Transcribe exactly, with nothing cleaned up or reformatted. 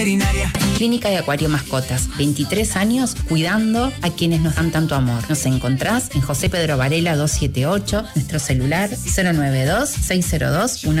Clínica de Acuario Mascotas, veintitrés años cuidando a quienes nos dan tanto amor. Nos encontrás en José Pedro Varela doscientos setenta y ocho, nuestro celular cero nueve dos, seis cero dos, uno